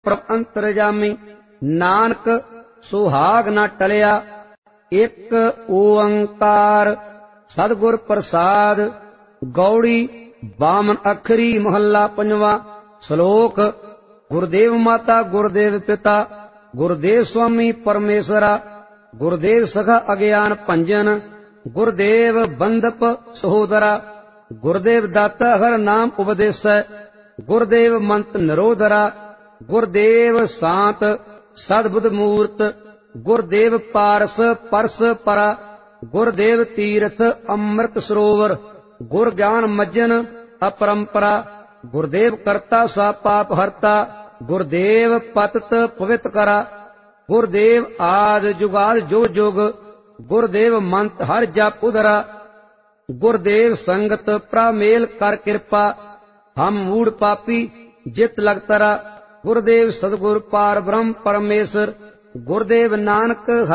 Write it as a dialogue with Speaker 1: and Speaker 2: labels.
Speaker 1: ਪ੍ਰਭ ਅੰਤਰਜਾਮੀ। ਨਾਨਕ ਸੁਹਾਗ ਨਾ ਟਲਿਆ, ਇੱਕ ਓੰਕਾਰ ਸਤਿਗੁਰ ਪ੍ਰਸਾਦ। ਗੌੜੀ ਬਾਮਨ ਅੱਖਰੀ ਮਹੱਲਾ ਪੰਜਵਾਂ। ਸ਼ਲੋਕ। ਗੁਰਦੇਵ ਮਾਤਾ ਗੁਰਦੇਵ ਪਿਤਾ ਗੁਰਦੇਵ ਸੁਆਮੀ ਪਰਮੇਸ਼ਰਾ। ਗੁਰਦੇਵ ਸਖਾ ਅਗਿਆਨ ਭੰਜਨ ਗੁਰਦੇਵ ਬੰਧਪ ਸਹੋਦਰਾ। ਗੁਰਦੇਵ ਦਾਤਾ ਹਰ ਨਾਮ ਉਪਦੇਸੈ ਗੁਰਦੇਵ ਮੰਤ ਨਿਰੋਧਰਾ। ਗੁਰਦੇਵ ਸਾਤ ਸਦਬੁੱਧ ਮੂਰਤ ਗੁਰਦੇਵ ਪਾਰਸ ਪਰਸ ਪਰਾ। ਗੁਰਦੇਵ ਤੀਰਥ ਅੰਮ੍ਰਿਤ ਸਰੋਵਰ ਗੁਰ ਗਿਆਨ ਮੱਜਨ ਅਪਰੰਪਰਾ। ਗੁਰਦੇਵ ਕਰਤਾ ਸਾ ਪਾਪ ਹਰਤਾ ਗੁਰਦੇਵ ਪਤਿਤ ਪਵਿੱਤ ਕਰਾ। ਗੁਰਦੇਵ ਆਦ ਜੁਗਾਦ ਜੋ ਜੁਗ ਗੁਰਦੇਵ ਮੰਤ ਹਰ ਜਪ ਉਧਰਾ। ਗੁਰਦੇਵ ਸੰਗਤ ਪ੍ਰਮੇਲ ਕਰ ਕਿਰਪਾ ਹਮ ਮੂੜ ਪਾਪੀ ਜਿਤ ਲਗਤਰਾ। ਗੁਰਦੇਵ ਸਤਿਗੁਰ ਪਾਰ ਬ੍ਰਹਮ ਪਰਮੇਸ਼ਰ ਗੁਰਦੇਵ ਨਾਨਕ